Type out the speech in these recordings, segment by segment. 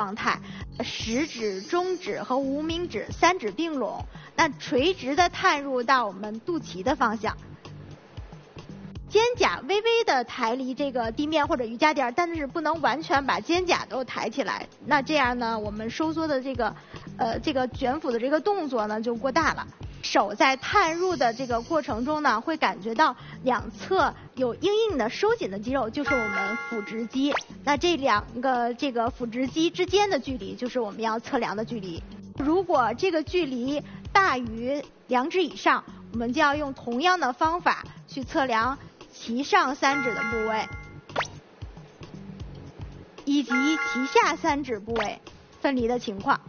状态，食指、中指和无名指三指并拢，那垂直的探入到我们肚脐的方向。肩胛微微的抬离这个地面或者瑜伽垫，但是不能完全把肩胛都抬起来。那这样呢，我们收缩的这个卷腹的这个动作呢就过大了。手在探入的这个过程中呢，会感觉到两侧有硬硬的收紧的肌肉，就是我们腹直肌。那这两个这个腹直肌之间的距离，就是我们要测量的距离。如果这个距离大于2指以上，我们就要用同样的方法去测量脐上3指的部位，以及脐下3指部位分离的情况。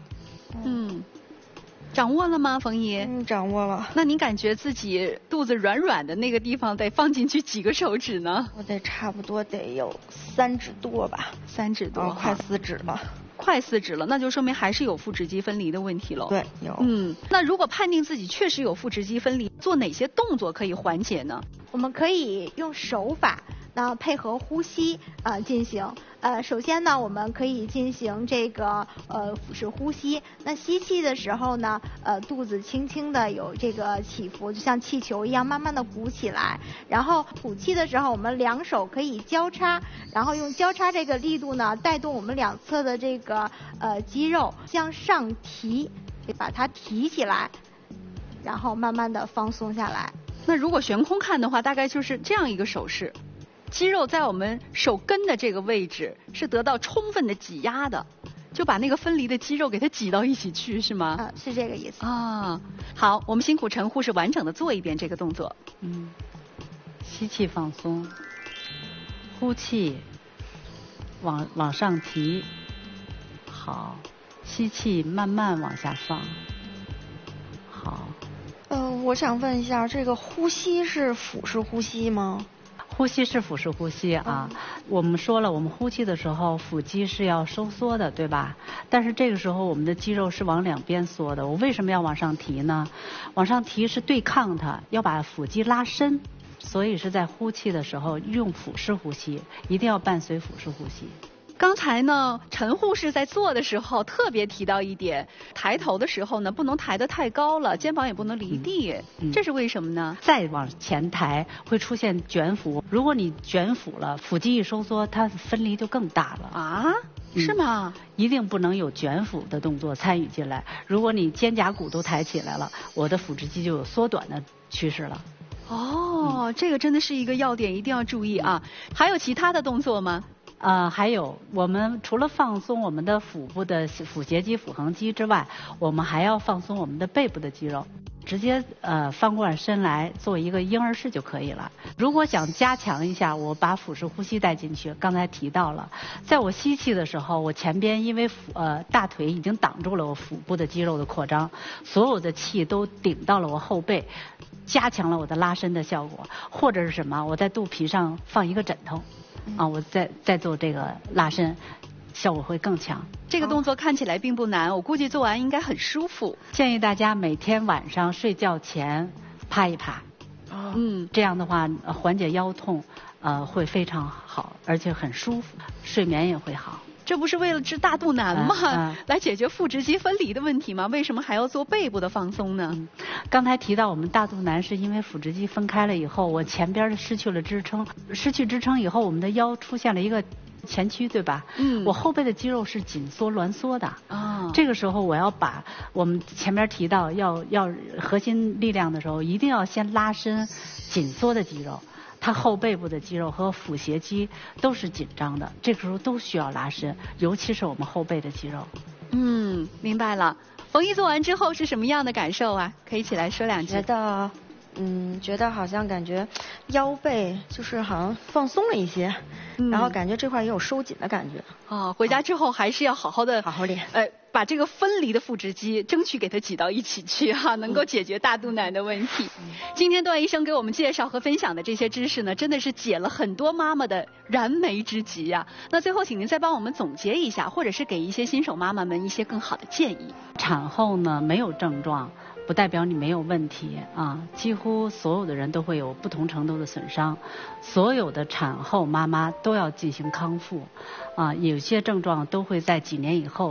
掌握了吗，冯姨？ 掌握了。 那您感觉自己肚子软软的那个地方得放进去几个手指呢？ 我得差不多得有3指多吧。 3指多， 快4指了。 快4指了，那就说明还是有腹直肌分离的问题喽。 对，有。 那如果判定自己确实有腹直肌分离，做哪些动作可以缓解呢？ 我们可以用手法，配合呼吸进行。首先呢，我们可以进行这个腹式呼吸。那吸气的时候呢，肚子轻轻的有这个起伏，就像气球一样慢慢的鼓起来。然后吐气的时候，我们两手可以交叉，然后用交叉这个力度呢，带动我们两侧的这个肌肉向上提，把它提起来，然后慢慢的放松下来。 那如果悬空看的话，大概就是这样一个手势。肌肉在我们手根的这个位置是得到充分的挤压的，就把那个分离的肌肉给它挤到一起去，是吗？ 是这个意思。 好，我们辛苦陈护士完整的做一遍这个动作。 吸气放松，呼气往上提，好，吸气慢慢往下放，好。 我想问一下，这个呼吸是腹式呼吸吗？ 呼吸是腹式呼吸啊，我们说了，我们呼气的时候腹肌是要收缩的，对吧？但是这个时候我们的肌肉是往两边缩的。我为什么要往上提呢？往上提是对抗它，要把腹肌拉伸，所以是在呼气的时候用腹式呼吸，一定要伴随腹式呼吸。 刚才呢，陈护士在做的时候特别提到一点，抬头的时候呢，不能抬得太高了，肩膀也不能离地，这是为什么呢？ 再往前抬会出现卷腹，如果你卷腹了，腹肌一收缩，它分离就更大了啊？是吗？ 一定不能有卷腹的动作参与进来。如果你肩胛骨都抬起来了，我的腹直肌就有缩短的趋势了。 这个真的是一个要点，一定要注意啊。还有其他的动作吗？ 还有，我们除了放松我们的腹部的腹斜肌、腹横肌之外，我们还要放松我们的背部的肌肉。直接翻过身来做一个婴儿式就可以了。如果想加强一下，我把腹式呼吸带进去。刚才提到了，在我吸气的时候，我前边因为大腿已经挡住了我腹部的肌肉的扩张，所有的气都顶到了我后背，加强了我的拉伸的效果。或者是什么？我在肚皮上放一个枕头。我再做这个拉伸，效果会更强。 这个动作看起来并不难，我估计做完应该很舒服。 建议大家每天晚上睡觉前趴一趴，这样的话缓解腰痛，会非常好，而且很舒服，睡眠也会好。 这不是为了治大肚腩吗？来解决腹直肌分离的问题吗？为什么还要做背部的放松呢？ 刚才提到我们大肚腩是因为腹直肌分开了以后，我前边失去了支撑，失去支撑以后，我们的腰出现了一个前屈，对吧？我后背的肌肉是紧缩挛缩的。这个时候我要把我们前面提到要核心力量的时候，一定要先拉伸紧缩的肌肉。它后背部的肌肉和腹斜肌都是紧张的，这个时候都需要拉伸，尤其是我们后背的肌肉。 明白了。冯姨做完之后是什么样的感受啊？可以起来说两句。 觉得好像感觉腰背就是好像放松了一些，然后感觉这块也有收紧的感觉。 回家之后还是要好好练，把这个分离的腹直肌争取给它挤到一起去能够解决大肚腩的问题。今天段医生给我们介绍和分享的这些知识呢，真的是解了很多妈妈的燃眉之急啊。那最后请您再帮我们总结一下，或者是给一些新手妈妈们一些更好的建议。 产后呢没有症状不代表你没有问题几乎所有的人都会有不同程度的损伤，所有的产后妈妈都要进行康复有些症状都会在几年以后